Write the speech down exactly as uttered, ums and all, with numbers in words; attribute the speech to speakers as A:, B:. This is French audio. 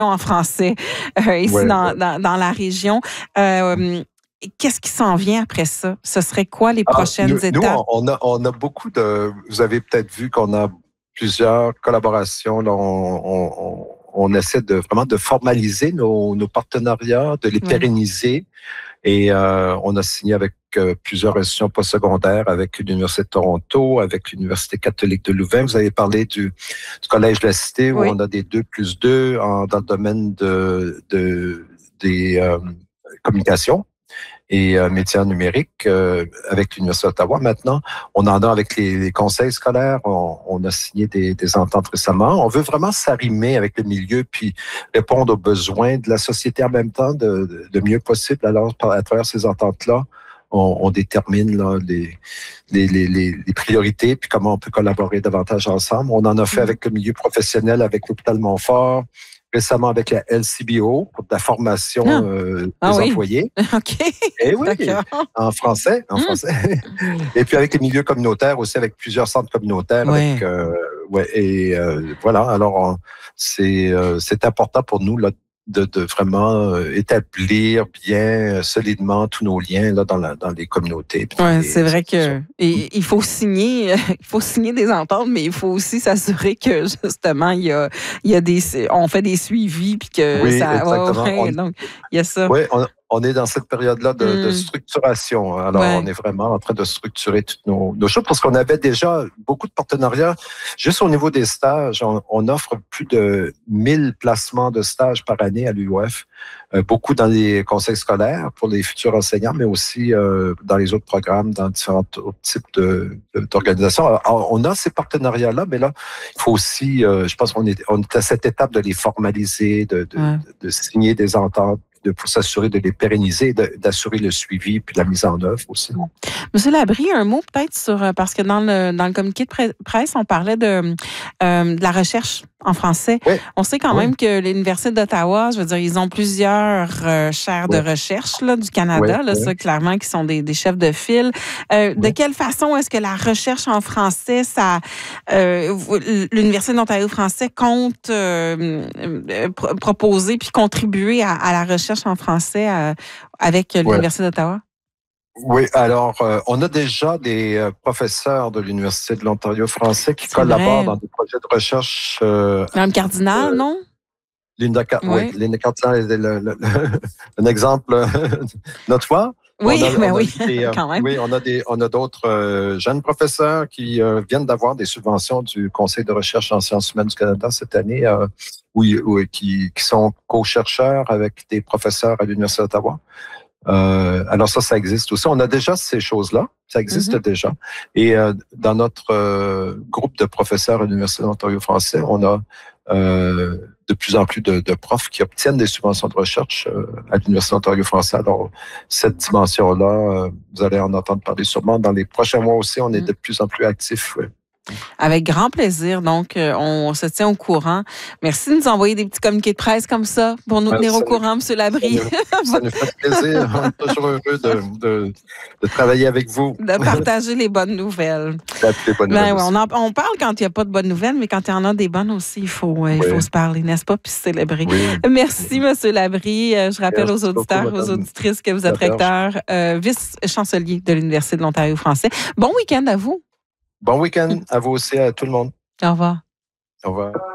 A: en français euh, ici
B: Ouais,
A: dans,
B: ouais.
A: dans, dans la région. Euh, Qu'est-ce qui s'en vient après ça? Ce serait quoi les
B: Ah,
A: prochaines
B: nous, nous,
A: étapes?
B: on a, on a beaucoup de... Vous avez peut-être vu qu'on a plusieurs collaborations. Là, on, on, on essaie de vraiment de formaliser nos, nos partenariats, de les
A: Ouais.
B: pérenniser. Et euh, on a signé avec euh, plusieurs institutions postsecondaires, avec l'Université de Toronto, avec l'Université catholique de Louvain. Vous avez parlé du, du Collège de la Cité, où
A: Oui.
B: on a des deux plus deux en, dans le domaine de, de, des euh, communications et euh, médias numériques euh, avec l'Université d'Ottawa. Maintenant, on en a avec les, les conseils scolaires. On, on a signé des, des ententes récemment. On veut vraiment s'arrimer avec le milieu puis répondre aux besoins de la société en même temps de, de, de mieux possible. Alors, par, à travers ces ententes-là, on, on détermine là, les, les, les, les, les priorités puis comment on peut collaborer davantage ensemble. On en a fait
A: Mhm.
B: avec le milieu professionnel, avec l'hôpital Montfort, récemment avec la L C B O pour de la formation
A: Ah,
B: euh, des
A: ah oui.
B: employés.
A: OK.
B: Eh oui,
A: D'accord.
B: en français, en
A: Hum.
B: français. Et puis avec les milieux communautaires aussi, avec plusieurs centres communautaires, avec
A: Ouais.
B: euh, ouais, et euh, voilà. Alors on, c'est euh, c'est important pour nous là de, de vraiment euh, établir bien euh, solidement tous nos liens là dans la dans les communautés. puis dans
A: Ouais,
B: les
A: c'est vrai
B: institutions.
A: que et, il faut signer, il faut signer des ententes, mais il faut aussi s'assurer que justement il y a, il y a des, on fait des suivis puis que
B: Oui,
A: ça, ouais,
B: exactement.
A: ouais,
B: On,
A: donc il y a ça.
B: Oui, on, on est dans cette période-là de, de
A: Hum.
B: structuration. Alors, on
A: Ouais.
B: est vraiment en train de structurer toutes nos, nos choses parce qu'on avait déjà beaucoup de partenariats. Juste au niveau des stages, on, on offre plus de mille placements de stages par année à l'U O F. Euh, beaucoup dans les conseils scolaires pour les futurs enseignants, mais aussi euh, dans les autres programmes, dans différents autres types de, de- d'organisations. Alors, on a ces partenariats-là, mais là, il faut aussi, euh, je pense qu'on est, on est à cette étape de les formaliser, de, de,
A: Ouais.
B: de signer des ententes, de, pour s'assurer de les pérenniser, de, d'assurer le suivi puis la mise en œuvre aussi.
A: Monsieur Labrie, un mot peut-être sur, euh, parce que dans le, dans le communiqué de presse, on parlait de, euh, de la recherche en français.
B: Oui,
A: On sait quand
B: oui,
A: même que l'Université d'Ottawa, je veux dire, ils ont plusieurs euh, chaires de
B: oui,
A: recherche là, du
B: oui,
A: Canada, là,
B: oui,
A: ça, clairement, qui sont des, des chefs de file. Euh, de
B: oui.
A: quelle façon est-ce que la recherche en français, ça, euh, l'Université d'Ontario français compte euh, euh, pro- proposer puis contribuer à, à la recherche en français euh, avec
B: Ouais.
A: l'Université d'Ottawa?
B: Oui, alors, euh, on a déjà des euh, professeurs de l'Université de l'Ontario français qui
A: C'est
B: collaborent
A: vrai.
B: dans des projets de recherche. Euh,
A: Madame Cardinal,
B: euh,
A: non?
B: Linda, Car- oui,
A: Oui.
B: Linda Cardinal est le- le- le- un exemple notoire. On
A: Oui,
B: a,
A: ben
B: on a
A: oui,
B: eu des, euh,
A: quand même.
B: oui, on a des, on a d'autres euh, jeunes professeurs qui euh, viennent d'avoir des subventions du Conseil de recherche en sciences humaines du Canada cette année, euh, oui, oui, qui, qui sont co-chercheurs avec des professeurs à l'Université d'Ottawa. Euh, alors ça, ça existe aussi. On a déjà ces choses-là. Ça existe
A: Mhm.
B: déjà. Et euh, dans notre euh, groupe de professeurs à l'Université d'Ontario français, on a euh, de plus en plus de, de profs qui obtiennent des subventions de recherche euh, à l'Université d'Ontario français. Alors, cette dimension-là, euh, vous allez en entendre parler sûrement. Dans les prochains mois aussi, on est
A: Mm.
B: de plus en plus actifs. Oui.
A: Avec grand plaisir. Donc, euh, on se tient au courant. Merci de nous envoyer des petits communiqués de presse comme ça pour nous
B: Ben,
A: tenir au
B: ça nous,
A: courant, M.
B: ça
A: Labrie.
B: nous, ça nous fait plaisir. On est toujours heureux de, de, de travailler avec vous.
A: De partager les bonnes nouvelles.
B: Les bonnes nouvelles
A: Ben ouais,
B: aussi.
A: on, en- on parle quand il n'y a pas de bonnes nouvelles, mais quand il y en a des bonnes aussi, il faut, euh, il faut
B: Oui,
A: se parler, n'est-ce pas? Puis se célébrer.
B: oui.
A: Merci, M. Labrie. Euh, Je rappelle aux
B: Merci beaucoup,
A: auditeurs, aux
B: Madame
A: auditrices que vous êtes
B: Laberge.
A: recteur, euh, vice-chancelier de l'Université de l'Ontario français. Bon week-end à vous.
B: Bon week-end à vous aussi, à tout le monde.
A: Au revoir.
B: Au revoir.